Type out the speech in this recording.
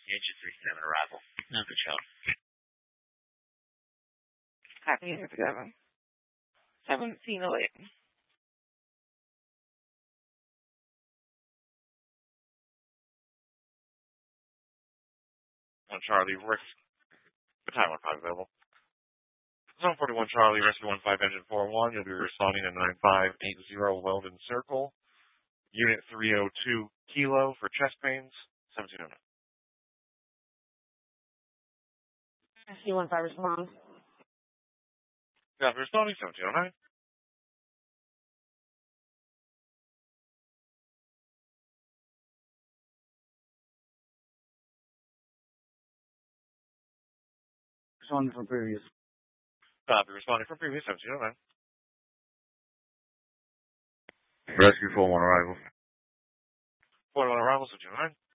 Engine 37 arrival. No control. Copy 7. 1708. On Charlie, the time on 5 available. Zone 41 Charlie, rescue 15 engine 41. You'll be responding to 9580 Weldon Circle. Unit 302 Kilo for chest pains. 1709. SC-15 respond. Yeah, responding 1709. Responding from previous. Responding from previous 1709. Rescue 41 arrival. 41 arrival 1709.